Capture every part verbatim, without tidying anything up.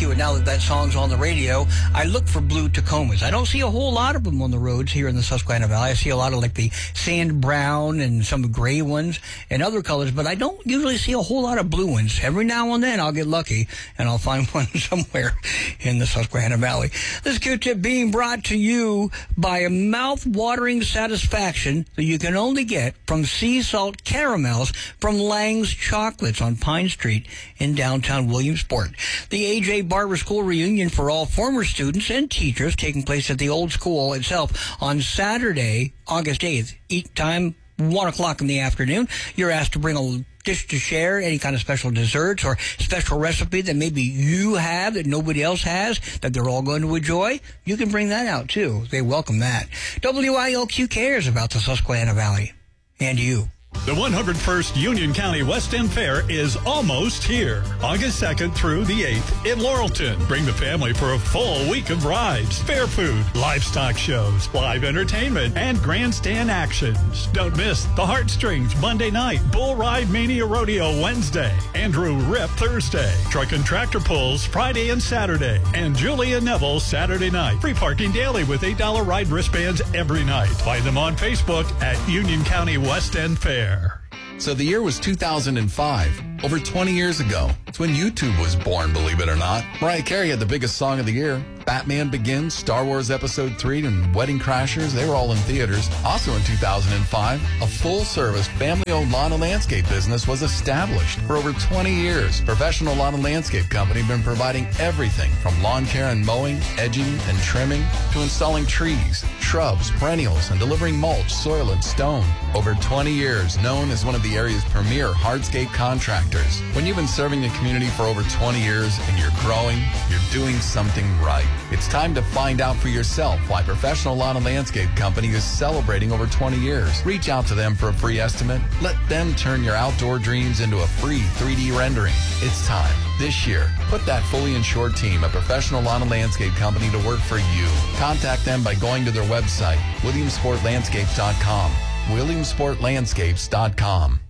you, and now that that song's on the radio, I look for blue Tacomas. I don't see a whole lot of them on the roads here in the Susquehanna Valley. I see a lot of like the sand brown and some gray ones and other colors, but I don't usually see a whole lot of blue ones. Every now and then I'll get lucky and I'll find one somewhere in the Susquehanna Valley. This Q-tip being brought to you by a mouth-watering satisfaction that you can only get from sea salt caramels from Lang's Chocolates on Pine Street in downtown Williamsport. The A J Barber School reunion for all former students and teachers taking place at the old school itself on Saturday, August eighth. Eat time, one o'clock in the afternoon. You're asked to bring a dish to share, any kind of special desserts or special recipe that maybe you have that nobody else has that they're all going to enjoy. You can bring that out, too. They welcome that. W I L Q cares about the Susquehanna Valley and you. The one hundred first Union County West End Fair is almost here. August second through the eighth in Laurelton. Bring the family for a full week of rides, fair food, livestock shows, live entertainment, and grandstand actions. Don't miss the Heartstrings Monday night, Bull Ride Mania Rodeo Wednesday, Andrew Rip Thursday, Truck and Tractor Pulls Friday and Saturday, and Julia Neville Saturday night. Free parking daily with eight dollar ride wristbands every night. Find them on Facebook at Union County West End Fair. So the year was two thousand five, over twenty years ago. It's when YouTube was born, believe it or not. Mariah Carey had the biggest song of the year. Batman Begins, Star Wars Episode three, and Wedding Crashers, they were all in theaters. Also in two thousand five, a full-service, family-owned lawn and landscape business was established. For over twenty years, Professional Lawn and Landscape Company have been providing everything from lawn care and mowing, edging, and trimming, to installing trees, shrubs, perennials, and delivering mulch, soil, and stone. Over twenty years, known as one of the area's premier hardscape contractors. When you've been serving the community for over twenty years and you're growing, you're doing something right. It's time to find out for yourself why Professional Lawn and Landscape Company is celebrating over twenty years. Reach out to them for a free estimate. Let them turn your outdoor dreams into a free three D rendering. It's time. This year, put that fully insured team at Professional Lawn and Landscape Company to work for you. Contact them by going to their website, williamsport landscapes dot com. williamsport landscapes dot com.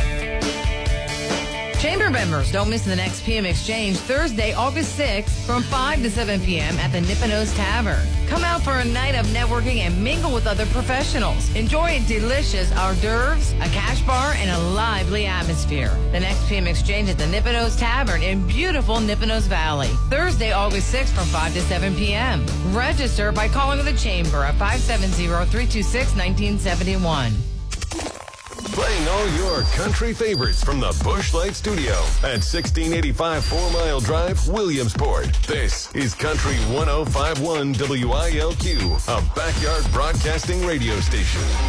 Chamber members, don't miss the next P M Exchange Thursday, August sixth from five to seven p.m. at the Nipponos Tavern. Come out for a night of networking and mingle with other professionals. Enjoy delicious hors d'oeuvres, a cash bar, and a lively atmosphere. The next P M Exchange at the Nipponos Tavern in beautiful Nipponos Valley. Thursday, August sixth from five to seven p.m. Register by calling the Chamber at five seven zero, three two six, one nine seven one. Playing all your country favorites from the Busch Light Studio at sixteen eighty-five Four Mile Drive, Williamsport. This is Country one oh five point one W I L Q, a backyard broadcasting radio station.